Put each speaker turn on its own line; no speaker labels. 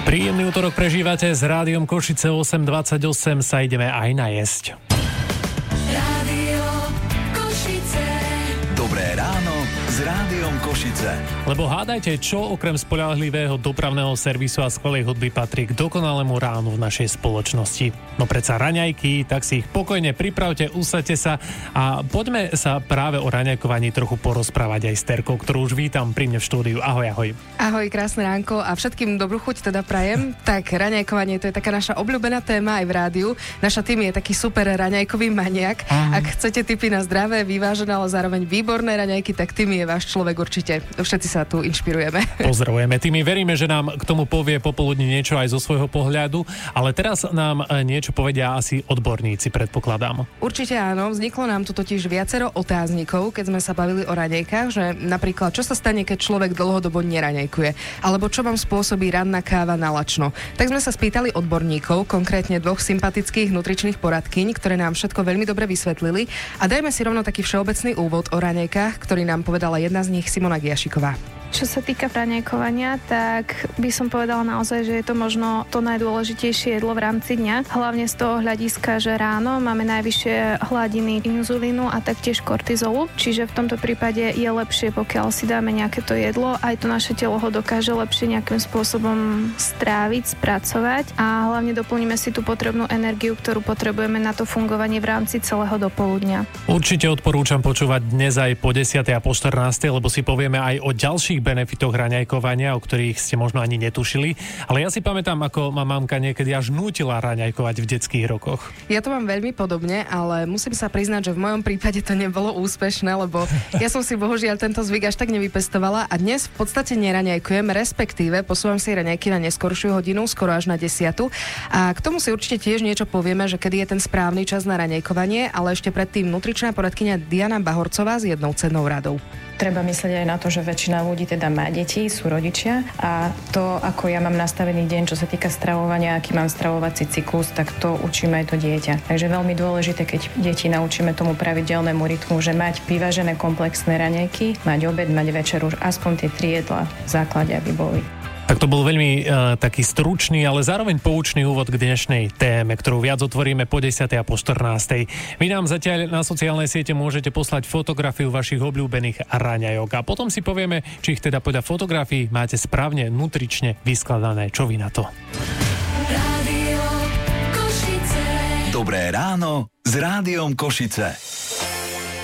Príjemný útorok prežívate s Rádiom Košice 8:28, sa ideme aj najesť.
Rádio Košice.
Dobré ráno s Rádiom Košice.
Lebo hádajte, čo okrem spoľahlivého dopravného servisu a skvelej hudby patrí k dokonalému ránu v našej spoločnosti. No predsa raňajky, tak si ich pokojne pripravte, usaďte sa a poďme sa práve o raňajkovaní trochu porozprávať aj s Terkou, ktorú už vítam pri mne v štúdiu. Ahoj, ahoj.
Ahoj, krásne ránko a všetkým dobrú chuť teda prajem. Tak raňajkovanie, to je taká naša obľúbená téma aj v rádiu. Naša tým je taký super raňajkový maniak. Ak chcete tipy na zdravé, vyvážené, ale zároveň výborné raňajky, tak tým je váš človek určite. Všetci sa tu inšpirujeme.
Pozdravujeme. Tými veríme, že nám k tomu povie popoludní niečo aj zo svojho pohľadu, ale teraz nám niečo povedia asi odborníci, predpokladám.
Určite áno, vzniklo nám tu totiž viacero otáznikov, keď sme sa bavili o raňajkách, že napríklad čo sa stane, keď človek dlhodobo neraňajkuje, alebo čo vám spôsobí ranná káva na lačno. Tak sme sa spýtali odborníkov, konkrétne dvoch sympatických nutričných poradkyň, ktoré nám všetko veľmi dobre vysvetlili a dajme si rovno taký všeobecný úvod o raňajkách, ktorý nám povedala jedna z nich, Simona Giašiková.
Čo sa týka raňajkovania, tak by som povedala naozaj, že je to možno to najdôležitejšie jedlo v rámci dňa. Hlavne z toho hľadiska, že ráno máme najvyššie hladiny inzulínu a taktiež kortizolu. Čiže v tomto prípade je lepšie, pokiaľ si dáme nejaké to jedlo, aj to naše telo ho dokáže lepšie nejakým spôsobom stráviť, spracovať a hlavne doplníme si tú potrebnú energiu, ktorú potrebujeme na to fungovanie v rámci celého dopoludnia.
Určite odporúčam počúvať dnes aj po 10. a po 14., lebo si povieme aj o ďalších benefitoch raňajkovania, o ktorých ste možno ani netušili. Ale ja si pamätám, ako ma mamka niekedy až nútila raňajkovať v detských rokoch.
Ja to mám veľmi podobne, ale musím sa priznať, že v mojom prípade to nebolo úspešné, lebo ja som si bohužiaľ tento zvyk až tak nevypestovala a dnes v podstate neraňajkujem, respektíve posúvam si raňajky na neskoršiu hodinu, skoro až na 10. A k tomu si určite tiež niečo povieme, že kedy je ten správny čas na raňajkovanie, ale ešte predtým nutričná poradkyňa Diana Bahorcová s jednou cennou radou.
Treba myslieť aj na to, že väčšina ľudí teda má deti, sú rodičia a to, ako ja mám nastavený deň, čo sa týka stravovania, aký mám stravovací cyklus, tak to učíme aj to dieťa. Takže veľmi dôležité, keď deti naučíme tomu pravidelnému rytmu, že mať vyvážené komplexné raňajky, mať obed, mať večeru, aspoň tie 3 jedlá v základe, aby boli.
Tak to bol veľmi taký stručný, ale zároveň poučný úvod k dnešnej téme, ktorú viac otvoríme po 10. a po 14. Vy nám zatiaľ na sociálnej siete môžete poslať fotografiu vašich obľúbených raňajok a potom si povieme, či ich teda podľa fotografií máte správne nutrične vyskladané. Čo vy na to?
Rádio Košice.
Dobré ráno s Rádiom Košice.